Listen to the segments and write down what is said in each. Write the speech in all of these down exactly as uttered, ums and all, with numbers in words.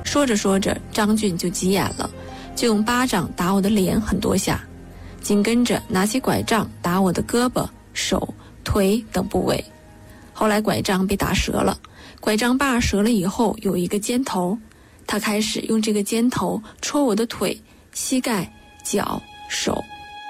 说着说着，张俊就急眼了，就用巴掌打我的脸很多下，紧跟着拿起拐杖打我的胳膊、手、腿等部位。后来拐杖被打折了，拐杖把折了以后有一个尖头，他开始用这个尖头戳我的腿、膝盖、脚、手。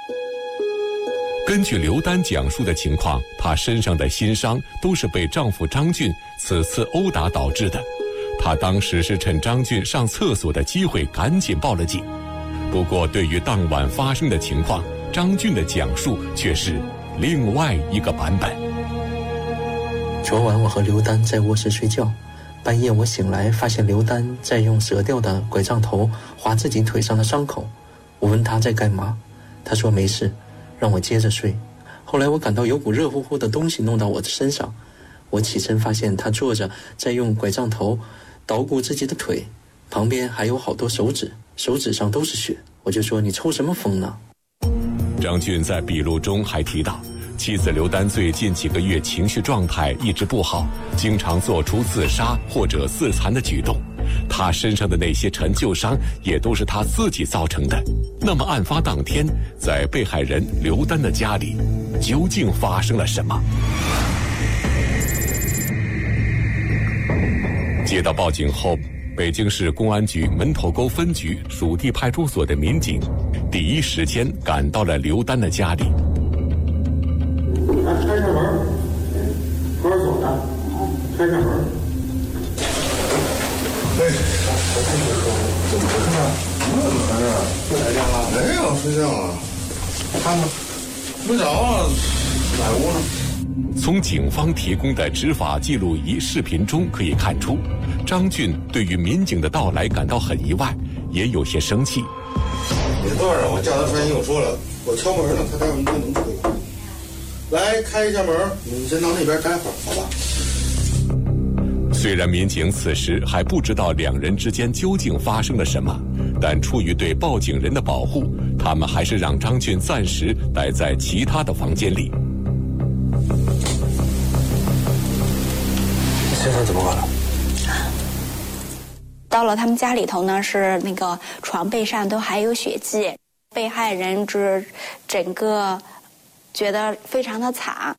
根据刘丹讲述的情况，她身上的新伤都是被丈夫张俊此次殴打导致的。她当时是趁张俊上厕所的机会赶紧报了警。不过对于当晚发生的情况，张俊的讲述却是另外一个版本。 昨晚我和刘丹在卧室睡觉，半夜我醒来发现刘丹在用折掉的拐杖头划自己腿上的伤口。我问他在干嘛，他说没事，让我接着睡。后来我感到有股热乎乎的东西弄到我的身上，我起身发现他坐着在用拐杖头捣鼓自己的腿，旁边还有好多手指，手指上都是血。我就说你抽什么风呢？ 张俊在笔录中还提到，妻子刘丹最近几个月情绪状态一直不好，经常做出自杀或者自残的举动。他身上的那些陈旧伤也都是他自己造成的。那么案发当天，在被害人刘丹的家里究竟发生了什么？接到报警后，北京市公安局门头沟分局属地派出所的民警第一时间赶到了刘丹的家里。 来，开开门，派出所的，开开门。 哎，怎么回事啊？怎么回事啊？ 又来电了？ 没有睡觉啊。 看看， 没着啊，哪屋呢？ 从警方提供的执法记录仪视频中可以看出，张俊对于民警的到来感到很意外，也有些生气。 没多少，我叫他出来，我说了，我敲门呢，他待会儿应该能出来。来，开一下门，你先到那边待会儿，好吧？ 虽然民警此时还不知道两人之间究竟发生了什么，但出于对报警人的保护，他们还是让张俊暂时待在其他的房间里。 身上怎么了？ 到了他们家里头呢，是那个床背上都还有血迹，被害人就是整个觉得非常的惨。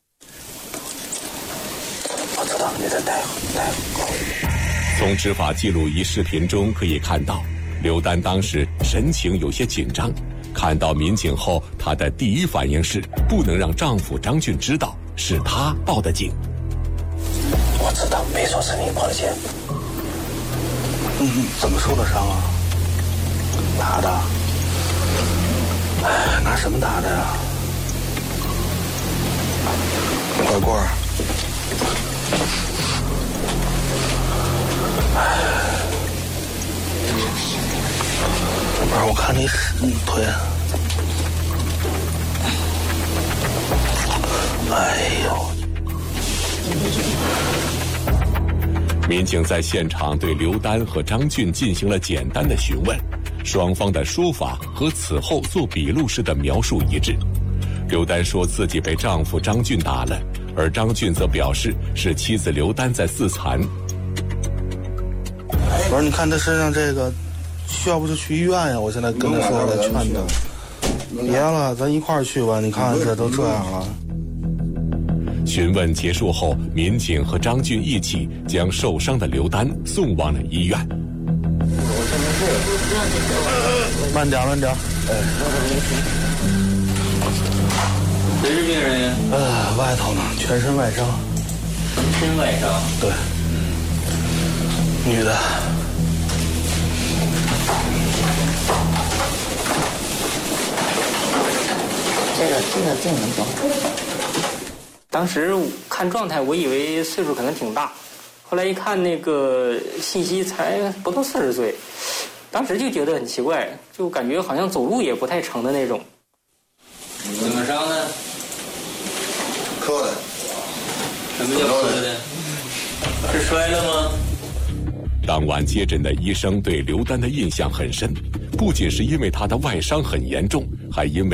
我知道，你再待待会儿。 从执法记录仪视频中可以看到，刘丹当时神情有些紧张，看到民警后，她的第一反应是不能让丈夫张俊知道是她报的警。 我知道，没说是你报的警。 嗯，怎么受的伤啊？打的？哎，拿什么打的呀？拐棍儿。哎，不是，我看你嗯腿。哎呦！ 民警在现场对刘丹和张俊进行了简单的询问，双方的说法和此后做笔录时的描述一致。刘丹说自己被丈夫张俊打了，而张俊则表示是妻子刘丹在自残。 不是，你看他身上这个，需要不就去医院呀？我现在跟他说了，劝他，别了，咱一块儿去吧。你看这都这样了。 询问结束后，民警和张俊一起将受伤的刘丹送往了医院。 慢点，慢点。 谁是病人呀？ 呃，外头呢，全身外伤。 全身外伤？ 对。女的。 这个这个这能动。 当时看状态，我以为岁数可能挺大，后来一看那个信息才不到四十岁，当时就觉得很奇怪，就感觉好像走路也不太成的那种。怎么伤的？ 磕的。 什么叫磕的？是摔了吗？ 当晚接诊的医生对刘丹的印象很深，不仅是因为她的外伤很严重，还因为